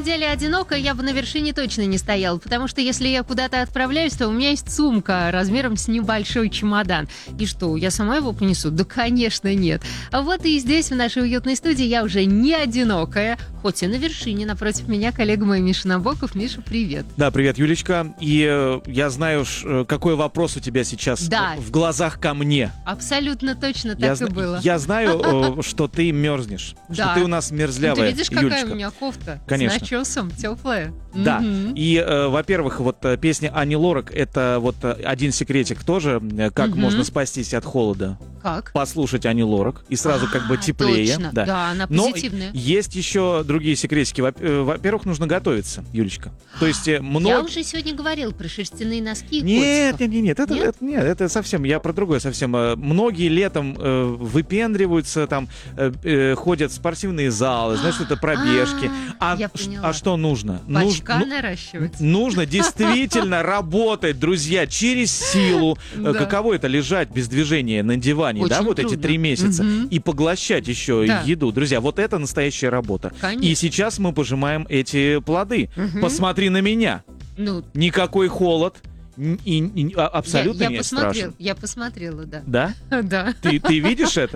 самом деле одиноко, я бы на вершине точно не стояла, потому что если я куда-то отправляюсь, то у меня есть сумка размером с небольшой чемодан. И что, я сама его понесу? Да, конечно, нет. А вот и здесь, в нашей уютной студии, я уже не одинокая, хоть и на вершине. Напротив меня коллега мой Миша Набоков. Миша, привет. Да, привет, Юлечка. И я знаю, какой вопрос у тебя сейчас в глазах ко мне. Абсолютно точно так и было. Я знаю, что ты мерзнешь, что ты у нас мерзлявая, Ты видишь, какая у меня кофта? Конечно. С начесом, теплая. Да, и, во-первых, вот песня Ани Лорак — это вот один секретик тоже, как можно спастись от холода. Как? Послушать Ани Лорак, и сразу как бы теплее. Точно, да, она Но позитивная. есть еще другие секретики. Во-первых, нужно готовиться, Юлечка. То есть Я уже сегодня говорил про шерстяные носки и Нет, котиков. это совсем, я про другое совсем. Многие летом выпендриваются, там, ходят в спортивные залы, знаешь, это пробежки. А что нужно? Бачка наращивать. Нужно действительно работать, друзья, через силу. Каково это лежать без движения на диване, да, вот эти 3 месяца, и поглощать еще еду. Друзья, вот это настоящая работа. Конечно. И сейчас мы пожимаем эти плоды. Посмотри на меня. Никакой холод. Абсолютно не страшен. Я посмотрела, да. Да? Да. Ты видишь это?